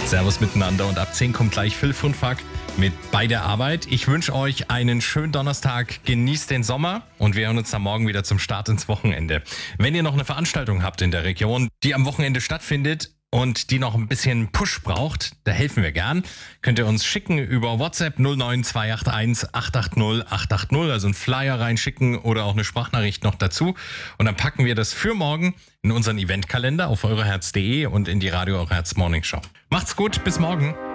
Servus miteinander und ab 10 kommt gleich Phil Funfack mit Bei der Arbeit. Ich wünsche euch einen schönen Donnerstag, genießt den Sommer und wir hören uns dann morgen wieder zum Start ins Wochenende. Wenn ihr noch eine Veranstaltung habt in der Region, die am Wochenende stattfindet und die noch ein bisschen Push braucht, da helfen wir gern. Könnt ihr uns schicken über WhatsApp 09281 880 880, also einen Flyer reinschicken oder auch eine Sprachnachricht noch dazu. Und dann packen wir das für morgen in unseren Eventkalender auf euroherz.de und in die Radio Eure Herz Morning Show. Macht's gut, bis morgen.